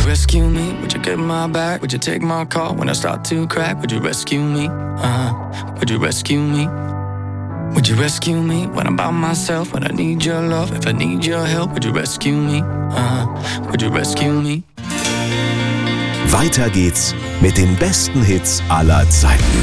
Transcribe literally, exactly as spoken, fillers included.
rescue me? Would you get my back? Would you take my call when I start to crack? Would you rescue me? Uh-huh. Would you rescue me? Would you rescue me when I'm by myself? When I need your love, if I need your help, would you rescue me? Uh-huh. Would you rescue me? Weiter geht's mit den besten Hits aller Zeiten.